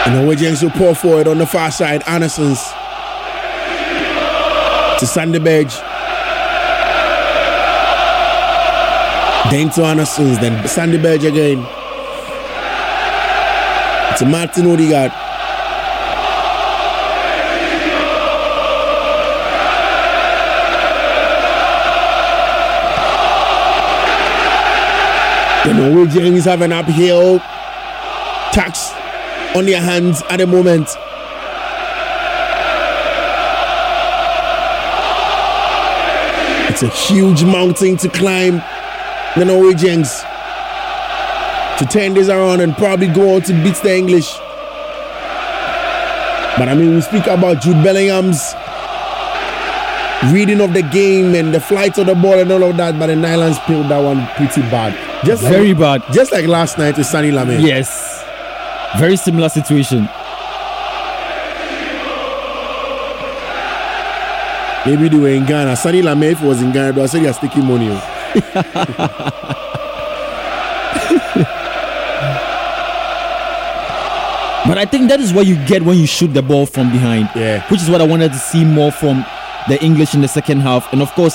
And Norwegians will pour forward on the far side. Andersons to Sandy Berge. Then to Andersons, then Sandy Berge again. To Martin Odegaard. The Norwegians have an uphill tax on their hands at the moment. It's a huge mountain to climb. The Norwegians to turn this around and probably go on to beat the English. But I mean, we speak about Jude Bellingham's reading of the game and the flight of the ball and all of that, but the Nylands played that one pretty bad. Very bad. Just like last night with Sonny Lamé. Yes. Very similar situation. Maybe they were in Ghana. Sonny Lamé, if he was in Ghana, they would say they are sticking money. But I think that is what you get when you shoot the ball from behind. Yeah. Which is what I wanted to see more from the English in the second half. And of course,